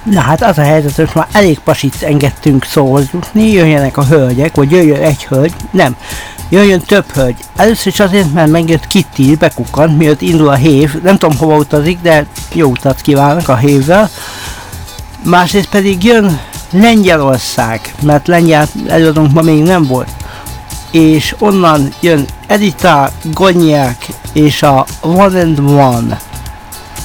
Na hát az a helyzet, hogy már elég pasit engedtünk szóhoz jutni, jöjjenek a hölgyek, vagy jöjjön egy hölgy, nem, jöjjön több hölgy. Először is azért, mert megjött Kitty, bekukkant, miatt indul a hév, nem tudom hova utazik, de jó utat kívánok a hévvel. Másrészt pedig jön Lengyelország, mert lengyel előadónk ma még nem volt. És onnan jön Edita, Gonyák és a One and One.